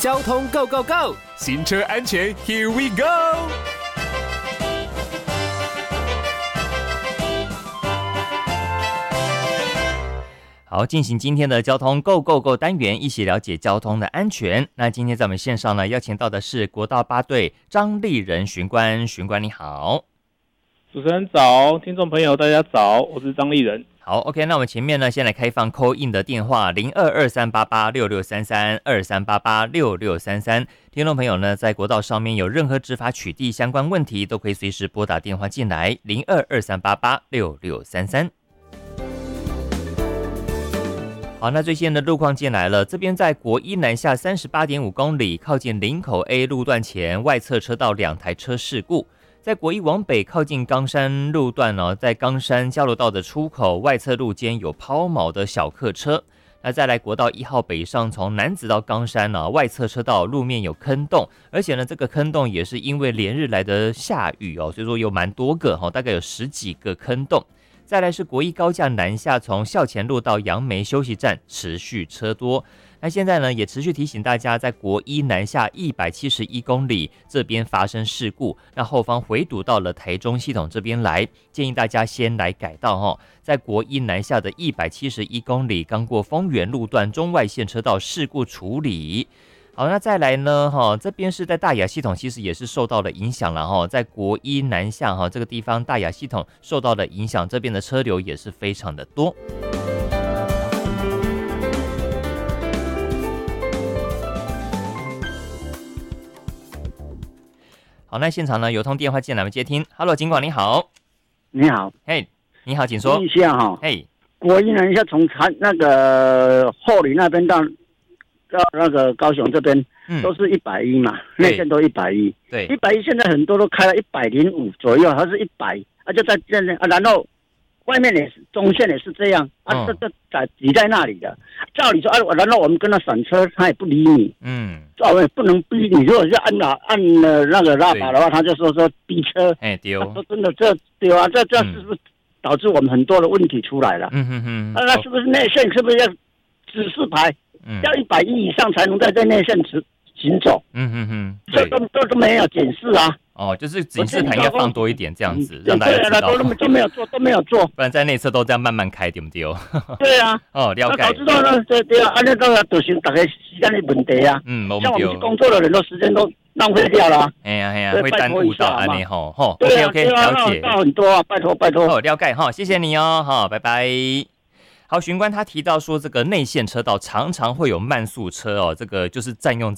交通 Go Go Go， 行车安全 Here we go。 好，进行今天的交通 Go Go Go 单元，一起了解交通的安全。那今天在我们线上呢，邀请到的是国道8队张立仁巡官，巡官你好。 主持人早，听众朋友大家早，我是张立仁。 好 ，OK， 那我们前面呢，先来开放 call in 的电话0223886633，23886633。听众朋友呢，在国道上面有任何执法取缔相关问题，都可以随时拨打电话进来，0223886633。好，那最新的路况进来了，这边在国一南下38.5公里，靠近林口 A 路段前，外侧车道2台车事故。在国一往北靠近冈山路段呢，在冈山交流道的出口外侧路间有抛锚的小客车。那再来国道1号北上，从楠梓到冈山呢，外侧车道路面有坑洞，而且呢，这个坑洞也是因为连日来的下雨哦，所以说有蛮多个大概有10几个坑洞。再来是国一高架南下，从校前路到杨梅休息站持续车多。那现在呢，也持续提醒大家，在国一南下171公里这边发生事故，那后方回堵到了台中系统这边来，建议大家先来改道在国一南下的171公里，刚过丰原路段中外线车道事故处理。好，那再来呢这边是在大雅系统，其实也是受到了影响了在国一南下这个地方，大雅系统受到了影响，这边的车流也是非常的多。好，那现场呢有通电话进来，我们接听。Hello， 警广你好。 你好。 嘿，你好，请说。 问一下嘿， 国一南下从那个后里那边到那个高雄这边，都是110嘛，内线都110。 对 ，110现在很多都开了105左右，还是100就在这里然后外面也是中线也是这样这挤在那里的。照理说然后我们跟他闪车，他也不理你。照理不能逼你，如果是按了那个喇叭的话，他就说逼车。 对哦。 说真的，这对啊，这是不是导致我们很多的问题出来了？那是不是内线是不是要指示牌？要110以上才能在内线行走。这都没有检视啊。 就是警示牌应该放多一点，这样子让大家知道。 都没有做， 不然在内侧都这样慢慢开，对不对？ 对啊。 了解。 早知道呢，对啊，那都要就是大家时间的问题啊。像我们工作的人都时间都浪费掉了。 会耽误到安尼OK， 了解。 很多啊，拜托。 了解谢谢你哦，拜拜。好，巡官他提到说，这个内线车道常常会有慢速车这个就是占用